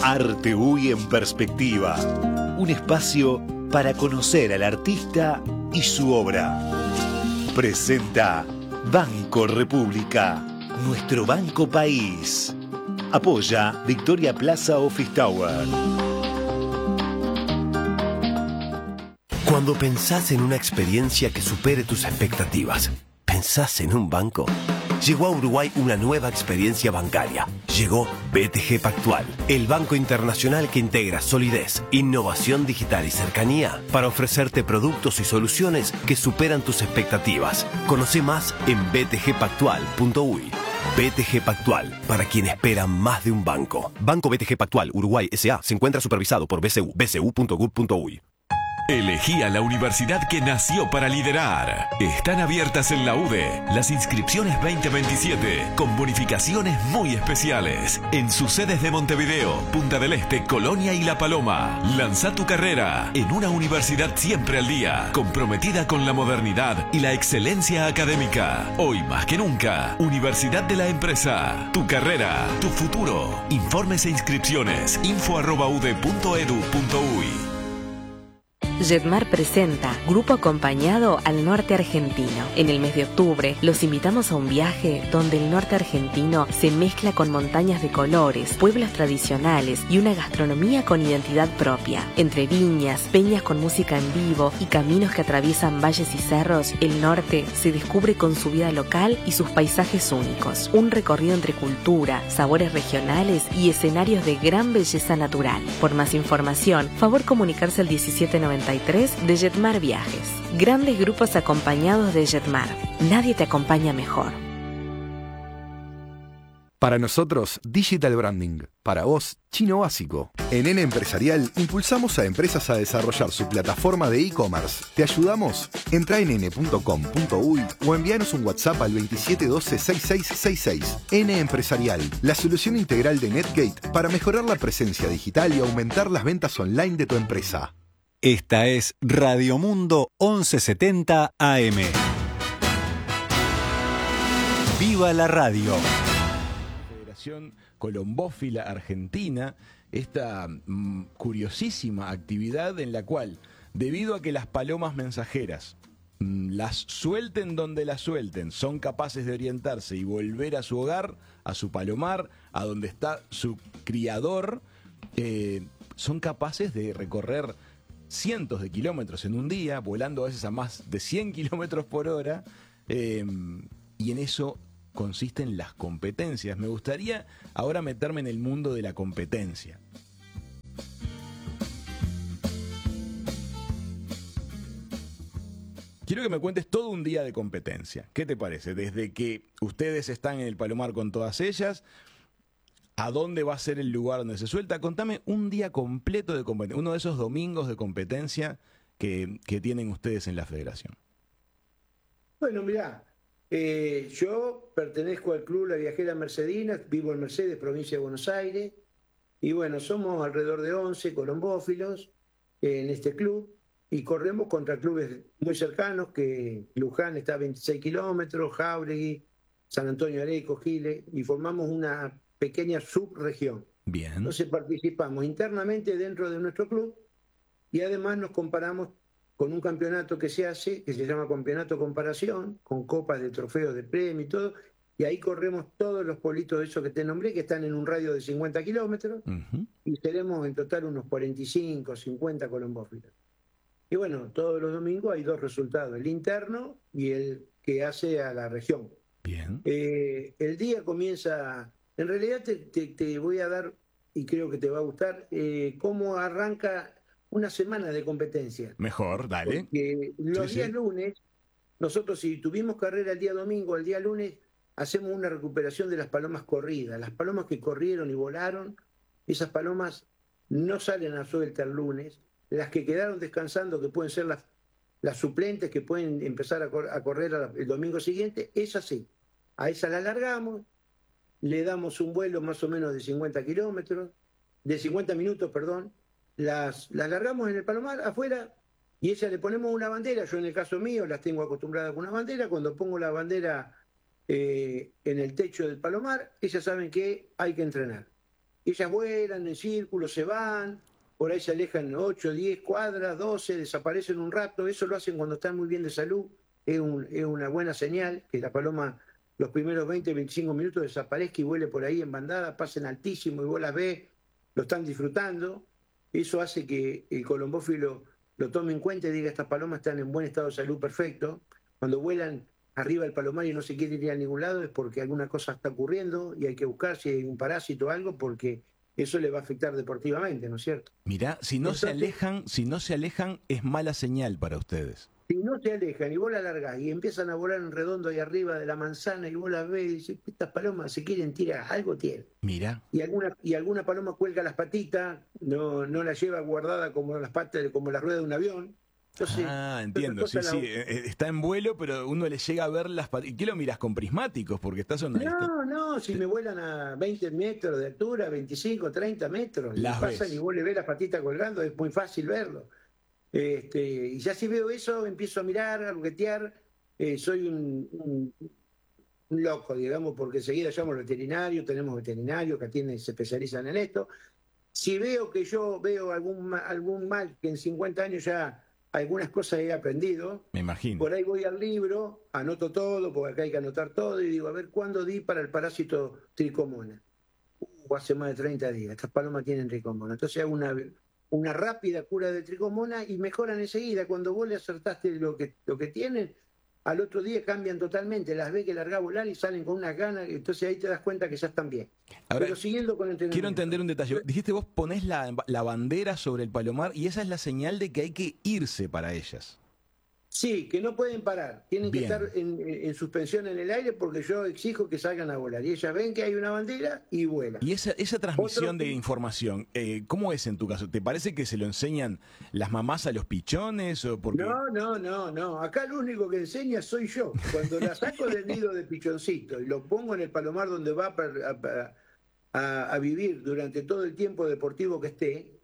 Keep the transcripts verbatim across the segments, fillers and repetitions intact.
Arte U Y en Perspectiva. Un espacio para conocer al artista y su obra. Presenta Banco República, nuestro banco país. Apoya Victoria Plaza Office Tower. Cuando pensás en una experiencia que supere tus expectativas, ¿pensás en un banco? Llegó a Uruguay una nueva experiencia bancaria. Llegó B T G Pactual, el banco internacional que integra solidez, innovación digital y cercanía para ofrecerte productos y soluciones que superan tus expectativas. Conoce más en b t g pactual punto u y. B T G Pactual, para quien espera más de un banco. Banco B T G Pactual Uruguay S A se encuentra supervisado por B C U, b c u punto gov punto u y. Elegí a la universidad que nació para liderar. Están abiertas en la U D E las inscripciones veinte veintisiete con bonificaciones muy especiales en sus sedes de Montevideo, Punta del Este, Colonia y La Paloma. Lanza tu carrera en una universidad siempre al día, comprometida con la modernidad y la excelencia académica. Hoy más que nunca, Universidad de la Empresa. Tu carrera, tu futuro. Informes e inscripciones info arroba u d e punto e d u punto u y. Jetmar presenta Grupo Acompañado al Norte Argentino. En el mes de octubre los invitamos a un viaje donde el norte argentino se mezcla con montañas de colores, pueblos tradicionales y una gastronomía con identidad propia. Entre viñas, peñas con música en vivo y caminos que atraviesan valles y cerros, el norte se descubre con su vida local y sus paisajes únicos. Un recorrido entre cultura, sabores regionales y escenarios de gran belleza natural. Por más información, favor comunicarse al diecisiete noventa y tres de Jetmar Viajes. Grandes grupos acompañados de Jetmar. Nadie te acompaña mejor. Para nosotros, Digital Branding. Para vos, Chino Básico. En N Empresarial impulsamos a empresas a desarrollar su plataforma de e-commerce. ¿Te ayudamos? Entra en n punto com punto u y o envíanos un WhatsApp al veintisiete doce sesenta y seis sesenta y seis. N Empresarial, la solución integral de Netgate para mejorar la presencia digital y aumentar las ventas online de tu empresa. Esta es Radio Mundo once setenta A M. ¡Viva la radio! Federación Colombófila Argentina, esta mmm, curiosísima actividad en la cual, debido a que las palomas mensajeras mmm, las suelten donde las suelten, son capaces de orientarse y volver a su hogar, a su palomar, a donde está su criador, eh, son capaces de recorrer cientos de kilómetros en un día, volando a veces a más de cien kilómetros por hora, eh, y en eso consisten las competencias. Me gustaría ahora meterme en el mundo de la competencia. Quiero que me cuentes todo un día de competencia. ¿Qué te parece? Desde que ustedes están en el Palomar con todas ellas, ¿a dónde va a ser el lugar donde se suelta? Contame un día completo de competencia, uno de esos domingos de competencia que, que tienen ustedes en la federación. Bueno, mirá, eh, yo pertenezco al Club La Viajera Mercedina, vivo en Mercedes, provincia de Buenos Aires, y bueno, somos alrededor de once colombófilos en este club, y corremos contra clubes muy cercanos, que Luján está a veintiséis kilómetros, Jáuregui, San Antonio Areco, Giles, y formamos una pequeña subregión. Bien. Entonces participamos internamente dentro de nuestro club y además nos comparamos con un campeonato que se hace, que se llama Campeonato Comparación, con copas de trofeos de premio y todo, y ahí corremos todos los politos de esos que te nombré, que están en un radio de cincuenta kilómetros, uh-huh. y tenemos en total unos cuarenta y cinco, cincuenta colombófilos. Y bueno, todos los domingos hay dos resultados, el interno y el que hace a la región. Bien. Eh, el día comienza... En realidad te, te, te voy a dar, y creo que te va a gustar, eh, cómo arranca una semana de competencia. Mejor, dale. Porque los sí, días sí. lunes, nosotros si tuvimos carrera el día domingo, el día lunes, hacemos una recuperación de las palomas corridas. Las palomas que corrieron y volaron, esas palomas no salen a suelta el lunes. Las que quedaron descansando, que pueden ser las, las suplentes, que pueden empezar a, cor a correr a la, el domingo siguiente, esas sí. A esas las largamos. Le damos un vuelo más o menos de cincuenta kilómetros, de cincuenta minutos, perdón, las, las largamos en el Palomar afuera y a ella le ponemos una bandera. Yo en el caso mío las tengo acostumbradas con una bandera. Cuando pongo la bandera eh, en el techo del Palomar, ellas saben que hay que entrenar. ellas vuelan en círculo, se van, por ahí se alejan ocho, diez cuadras, doce, desaparecen un rato. Eso lo hacen cuando están muy bien de salud. Es, un, es una buena señal que la paloma los primeros veinte, veinticinco minutos desaparezca y vuele por ahí en bandada, pasen altísimo y vos las ves, lo están disfrutando. Eso hace que el colombófilo lo tome en cuenta y diga, estas palomas están en buen estado de salud perfecto. Cuando vuelan arriba del palomario y no se quieren ir a ningún lado es porque alguna cosa está ocurriendo y hay que buscar si hay un parásito o algo, porque eso le va a afectar deportivamente, ¿no es cierto? Mirá, si no Entonces, se alejan, si no se alejan, es mala señal para ustedes. Si no se alejan y vos la largás y empiezan a volar en redondo ahí arriba de la manzana y vos las ves y dices, estas palomas se quieren tirar, algo tienen. Mirá. Y alguna, y alguna paloma cuelga las patitas, no, no la lleva guardada como las patas, como la rueda de un avión. Entonces, ah, entiendo, sí, la... sí, está en vuelo, pero uno le llega a ver las patitas. ¿Y qué lo mirás con prismáticos? Porque estás a una No, distancia. no, si me vuelan a veinte metros de altura, veinticinco, treinta metros, Las y pasan ves. y vos le ves las patitas colgando, es muy fácil verlo. Este, y ya si veo eso, empiezo a mirar, a juguetear, eh, soy un, un, un loco, digamos, porque enseguida llamo al veterinario, tenemos veterinarios que atienden y se especializan en esto. Si veo que yo veo algún, algún mal, que en cincuenta años ya algunas cosas he aprendido, Me imagino. por ahí voy al libro, anoto todo, porque acá hay que anotar todo, y digo, a ver, ¿cuándo di para el parásito tricomona? Uh, hace más de treinta días, estas palomas tienen tricomona. Entonces hago una... una rápida cura de tricomona y mejoran enseguida. Cuando vos le acertaste lo que, lo que tienen, al otro día cambian totalmente, las ves que larga a volar y salen con unas ganas, entonces ahí te das cuenta que ya están bien. Ahora, pero siguiendo con el entrenamiento. Quiero entender un detalle. Dijiste vos ponés la, la bandera sobre el palomar y esa es la señal de que hay que irse para ellas. Sí, que no pueden parar, tienen Bien. que estar en, en suspensión en el aire porque yo exijo que salgan a volar. Y ellas ven que hay una bandera y vuelan. Y esa, esa transmisión Otro... de información, eh, ¿cómo es en tu caso? ¿Te parece que se lo enseñan las mamás a los pichones? O porque... No, no, no, no. Acá lo único que enseña soy yo. Cuando la saco del nido de pichoncito y lo pongo en el palomar donde va a, a, a vivir durante todo el tiempo deportivo que esté,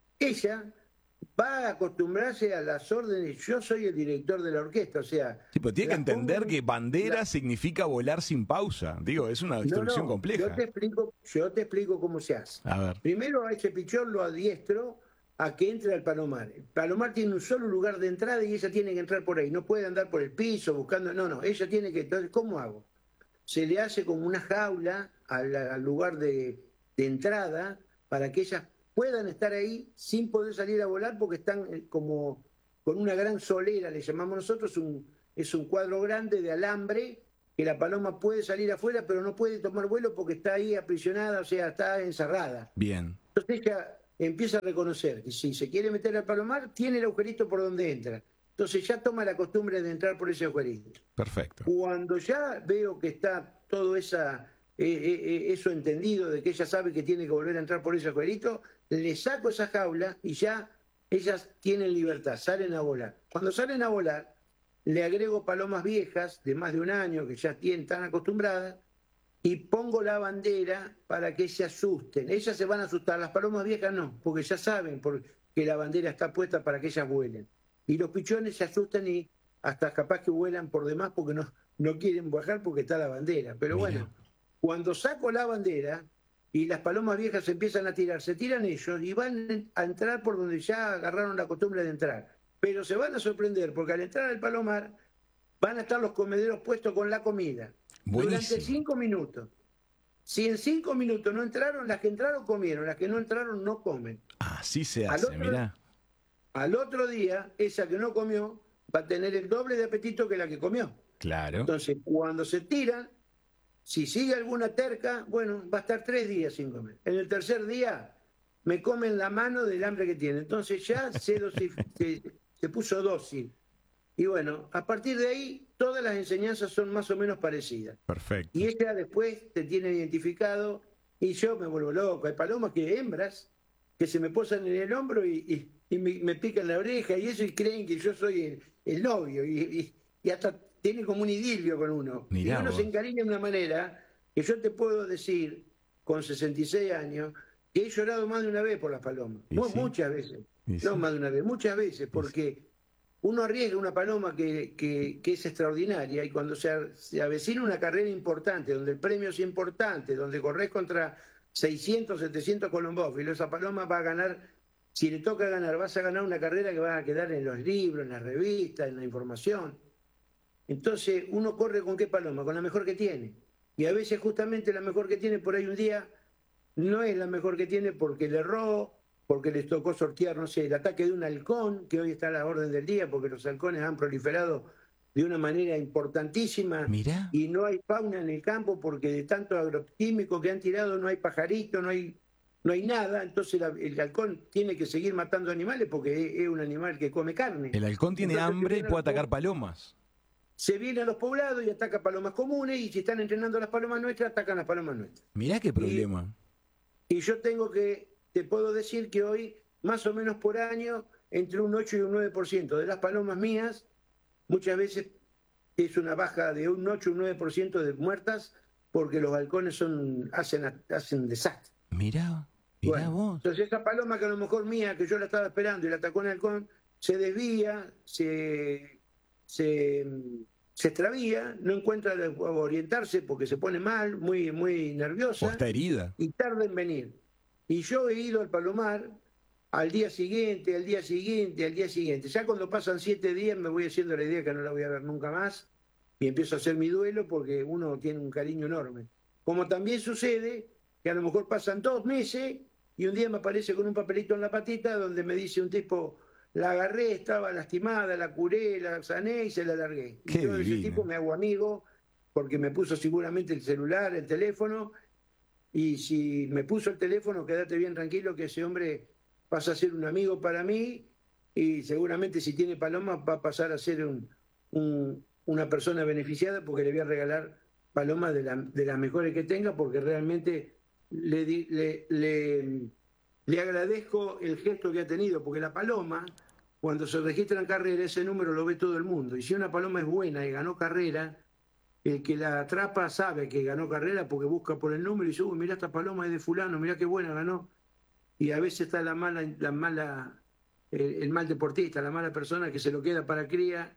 ella va a acostumbrarse a las órdenes. Yo soy el director de la orquesta, o sea... Sí, pero tiene que entender pongo... que bandera la... significa volar sin pausa. Digo, es una instrucción no, no, compleja. Yo te, explico, yo te explico cómo se hace. A ver. Primero a ese pichón lo adiestro a que entre al palomar. El palomar tiene un solo lugar de entrada y ella tiene que entrar por ahí. No puede andar por el piso buscando... No, no, ella tiene que... Entonces, ¿cómo hago? Se le hace como una jaula al, al lugar de, de entrada para que ellas puedan estar ahí sin poder salir a volar porque están como con una gran solera, le llamamos nosotros, un, es un cuadro grande de alambre que la paloma puede salir afuera pero no puede tomar vuelo porque está ahí aprisionada, o sea, está encerrada. Bien. Entonces ella empieza a reconocer que si se quiere meter al palomar, tiene el agujerito por donde entra. Entonces ya toma la costumbre de entrar por ese agujerito. Perfecto. Cuando ya veo que está todo esa... Eh, eh, eso entendido de que ella sabe que tiene que volver a entrar por ese agujerito, le saco esa jaula y ya ellas tienen libertad, salen a volar. Cuando salen a volar, le agrego palomas viejas de más de un año que ya tienen, están acostumbradas y pongo la bandera para que se asusten. Ellas se van a asustar, las palomas viejas no, porque ya saben que la bandera está puesta para que ellas vuelen. Y los pichones se asustan y hasta capaz que vuelan por demás porque no, no quieren bajar porque está la bandera. Pero Mira. bueno, cuando saco la bandera y las palomas viejas empiezan a tirar, se tiran ellos y van a entrar por donde ya agarraron la costumbre de entrar. Pero se van a sorprender porque al entrar al palomar van a estar los comederos puestos con la comida. Buenísimo. Durante cinco minutos. Si en cinco minutos no entraron, las que entraron comieron, las que no entraron no comen. Así se Al hace, otro- mirá. Al otro día, esa que no comió va a tener el doble de apetito que la que comió. Claro. Entonces, cuando se tiran, si sigue alguna terca, bueno, va a estar tres días sin comer. En el tercer día, me comen la mano del hambre que tiene. Entonces ya se, dosi- se, se puso dócil. Y bueno, a partir de ahí, todas las enseñanzas son más o menos parecidas. Perfecto. Y ella después te tiene identificado y yo me vuelvo loco. Hay palomas que hembras que se me posan en el hombro y, y- y me, me pican la oreja y eso y creen que yo soy el, el novio y, y- y hasta tienen como un idilio con uno. Mirá y uno vos. se encariña de una manera que yo te puedo decir con sesenta y seis años que he llorado más de una vez por las palomas. Y Mu- sí. Muchas veces. Y sí. No más de una vez, muchas veces, porque uno arriesga una paloma que, que- que es extraordinaria y cuando se, a- se avecina una carrera importante, donde el premio es importante, donde corres contra seiscientos, setecientos colombófilos, esa paloma va a ganar, si le toca ganar, vas a ganar una carrera que va a quedar en los libros, en las revistas, en la información. Entonces, uno corre con qué paloma, con la mejor que tiene. Y a veces justamente la mejor que tiene por ahí un día no es la mejor que tiene porque le erró, porque les tocó sortear, no sé, el ataque de un halcón, que hoy está a la orden del día, porque los halcones han proliferado de una manera importantísima. Mirá. Y no hay fauna en el campo porque de tanto agroquímico que han tirado no hay pajarito, no hay, no hay nada. Entonces la, el halcón tiene que seguir matando animales porque es, es un animal que come carne. El halcón tiene Entonces, hambre y puede atacar palomas. Se viene a los poblados y ataca palomas comunes, y si están entrenando las palomas nuestras, atacan las palomas nuestras. Mirá qué problema. Y, y yo tengo que, te puedo decir que hoy, más o menos por año, entre un ocho y un nueve por ciento de las palomas mías, muchas veces es una baja de un ocho o un nueve por ciento de muertas, porque los halcones son, hacen, hacen desastre. Mirá, mirá bueno, vos. Entonces esa paloma que a lo mejor mía, que yo la estaba esperando y la atacó un halcón, se desvía, se... se se extravía, no encuentra orientarse porque se pone mal, muy, muy nerviosa. O está herida. Y tarda en venir. Y yo he ido al palomar al día siguiente, al día siguiente, al día siguiente. Ya cuando pasan siete días me voy haciendo la idea que no la voy a ver nunca más y empiezo a hacer mi duelo porque uno tiene un cariño enorme. Como también sucede que a lo mejor pasan dos meses y un día me aparece con un papelito en la patita donde me dice un tipo: la agarré, estaba lastimada, la curé, la sané y se la largué. Y yo de ese tipo me hago amigo porque me puso seguramente el celular, el teléfono, y si me puso el teléfono, quédate bien tranquilo que ese hombre pasa a ser un amigo para mí, y seguramente si tiene palomas va a pasar a ser un, un, una persona beneficiada porque le voy a regalar palomas de, la, de las mejores que tenga, porque realmente le... le, le Le agradezco el gesto que ha tenido, porque la paloma, cuando se registra en carrera, ese número lo ve todo el mundo. Y si una paloma es buena y ganó carrera, el que la atrapa sabe que ganó carrera porque busca por el número y dice: uy, mirá, esta paloma es de fulano, mirá qué buena, ganó. Y a veces está la mala, la mala, el, el mal deportista, la mala persona que se lo queda para cría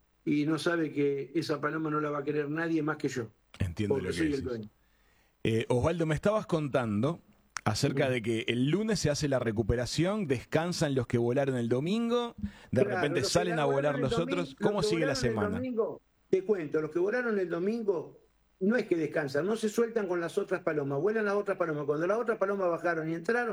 y no sabe que esa paloma no la va a querer nadie más que yo. Entiendo porque lo que soy dices. el dueño. Eh, Osvaldo, me estabas contando acerca de que el lunes se hace la recuperación, descansan los que volaron el domingo, de Claro, repente los que salen a volar volaron los el domingo- otros. ¿Cómo los que sigue la volaron el semana? domingo, te cuento, los que volaron el domingo no es que descansan, no se sueltan con las otras palomas, vuelan las otras palomas. Cuando las otras palomas bajaron y entraron,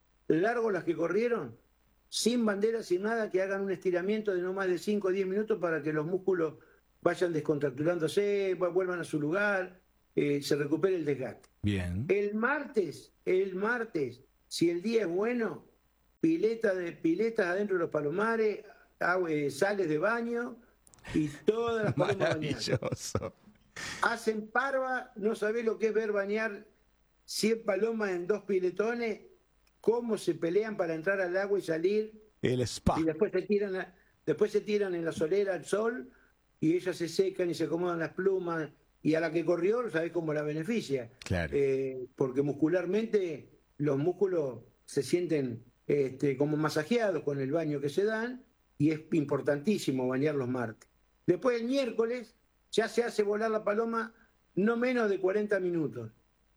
largo las que corrieron, sin bandera, sin nada, que hagan un estiramiento de no más de cinco o diez minutos para que los músculos vayan descontracturándose, vuelvan a su lugar, eh, se recupere el desgaste. Bien. El martes, el martes, si el día es bueno, pileta de piletas adentro de los palomares, agua, eh, sales de baño y todas las palomas bañadas. Maravilloso. Hacen parva, no sabés lo que es ver bañar cien palomas en dos piletones, cómo se pelean para entrar al agua y salir, El spa. y después se tiran, a- después se tiran en la solera al sol y ellas se secan y se acomodan las plumas, y a la que corrió, sabés cómo la beneficia. Claro. Eh, porque muscularmente los músculos se sienten este, como masajeados con el baño que se dan, y es importantísimo bañar los martes. Después el miércoles ya se hace volar la paloma no menos de cuarenta minutos.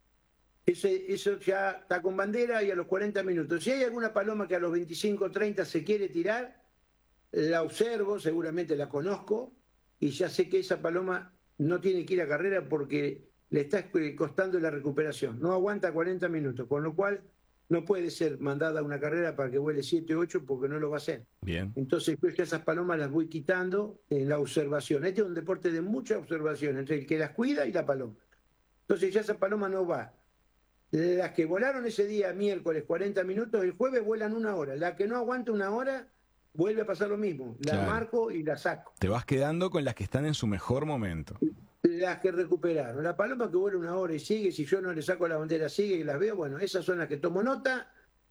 Ese, eso ya está con bandera, y a los cuarenta minutos. Si hay alguna paloma que a los veinticinco o treinta se quiere tirar, la observo, seguramente la conozco, y ya sé que esa paloma no tiene que ir a carrera porque le está costando la recuperación. No aguanta cuarenta minutos, con lo cual no puede ser mandada a una carrera para que vuele siete o ocho, porque no lo va a hacer. Bien. Entonces, pues, esas palomas las voy quitando en la observación. Este es un deporte de mucha observación entre el que las cuida y la paloma. Entonces ya esa paloma no va. Las que volaron ese día, miércoles, cuarenta minutos, el jueves vuelan una hora. La que no aguanta una hora, vuelve a pasar lo mismo. La Claro. marco y la saco. Te vas quedando con las que están en su mejor momento. Las que recuperaron. La paloma que vuela una hora y sigue, si yo no le saco la bandera, sigue y las veo, bueno, esas son las que tomo nota.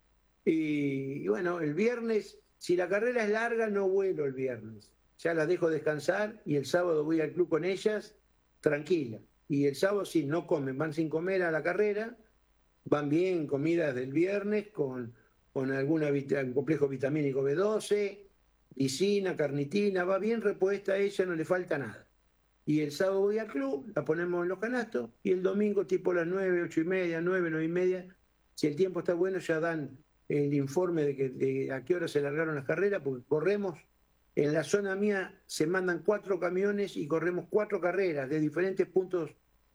Y, y bueno, el viernes, si la carrera es larga, no vuelo el viernes. Ya las dejo descansar y el sábado voy al club con ellas, tranquila. Y el sábado sí, no comen, van sin comer a la carrera, van bien comidas del viernes con, con algún complejo vitamínico B doce, lisina, carnitina, va bien repuesta ella, no le falta nada. y el sábado voy al club, la ponemos en los canastos, y el domingo tipo las nueve, ocho y media, nueve, nueve y media, si el tiempo está bueno ya dan el informe de, que, de a qué hora se largaron las carreras, porque corremos, en la zona mía se mandan cuatro camiones y corremos cuatro carreras de diferentes puntos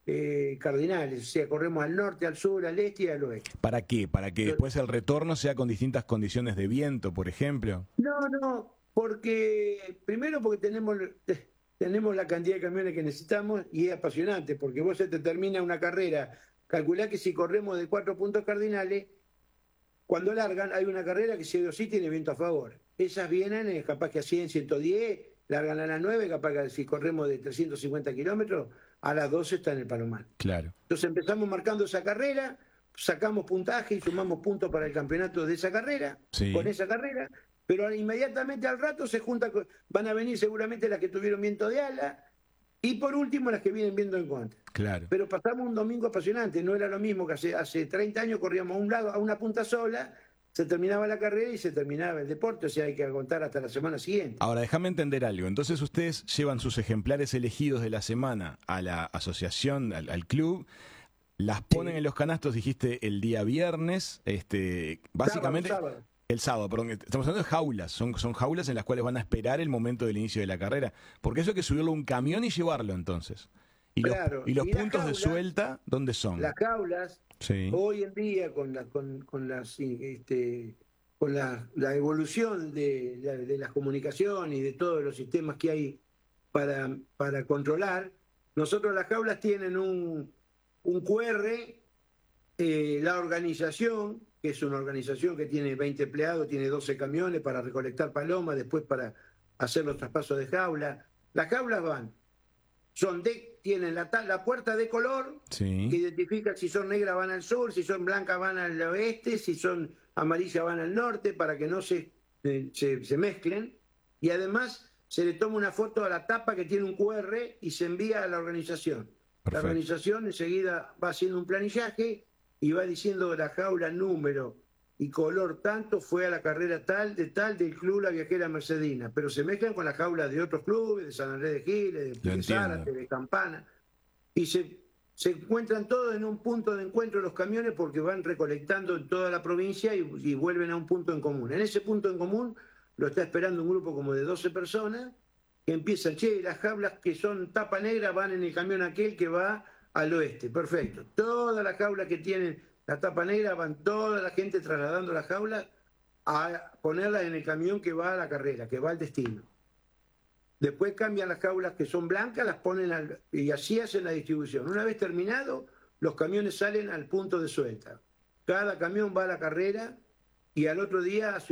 eh, cardinales, o sea, corremos al norte, al sur, al este y al oeste. ¿Para qué? ¿Para que después el retorno sea con distintas condiciones de viento, por ejemplo? No, no, porque primero porque tenemos, tenemos la cantidad de camiones que necesitamos y es apasionante, porque vos se te termina una carrera, calculá que si corremos de cuatro puntos cardinales, cuando largan hay una carrera que sí o sí tiene viento a favor. Esas vienen eh, capaz que a cien, ciento diez, largan a las nueve, capaz que si corremos de trescientos cincuenta kilómetros, a las doce está en el Palomar. Claro. Entonces empezamos marcando esa carrera, sacamos puntaje y sumamos puntos para el campeonato de esa carrera, Sí. con esa carrera, pero inmediatamente al rato se junta, con- van a venir seguramente las que tuvieron viento de ala y por último las que vienen viendo en contra. Claro. Pero pasamos un domingo apasionante, no era lo mismo que hace, hace treinta años corríamos a un lado, a una punta sola, se terminaba la carrera y se terminaba el deporte, o sea, hay que aguantar hasta la semana siguiente. Ahora, déjame entender algo. Entonces ustedes llevan sus ejemplares elegidos de la semana a la asociación, al, al club, las ponen Sí. en los canastos, dijiste, el día viernes, este, básicamente... Sábado, sábado. El sábado, perdón, estamos hablando de jaulas, son, son jaulas en las cuales van a esperar el momento del inicio de la carrera, porque eso hay que subirlo a un camión y llevarlo entonces. Y los, Claro, y los y las puntos de jaulas- suelta, ¿dónde son? Las jaulas, Sí. hoy en día con la, con, con las este, con la, la evolución de, de, de las comunicaciones y de todos los sistemas que hay para, para controlar, nosotros las jaulas tienen un, un Q R, eh, la organización, que es una organización que tiene veinte empleados, tiene doce camiones para recolectar palomas, después para hacer los traspasos de jaula. Las jaulas van, son de, tienen la, ta- la puerta de color, Sí. que identifica si son negras van al sur, si son blancas van al oeste, si son amarillas van al norte, para que no se, eh, se, se mezclen. Y además se le toma una foto a la tapa que tiene un Q R y se envía a la organización. La Perfecto. organización enseguida va haciendo un planillaje y va diciendo la jaula, número y color tanto fue a la carrera tal de tal del club La Viajera Mercedina, pero se mezclan con las jaulas de otros clubes, de San Andrés de Giles, Lo de entiendo. Zárate, de Campana, y se, se encuentran todos en un punto de encuentro los camiones porque van recolectando en toda la provincia y, y vuelven a un punto en común. En ese punto en común lo está esperando un grupo como de doce personas que empiezan, che, las jaulas que son tapa negra van en el camión aquel que va al oeste. Perfecto. Todas las jaulas que tienen la tapa negra van toda la gente trasladando las jaulas a ponerlas en el camión que va a la carrera, que va al destino. Después cambian las jaulas que son blancas, las ponen al, y así hacen la distribución. Una vez terminado, los camiones salen al punto de suelta. Cada camión va a la carrera y al otro día hace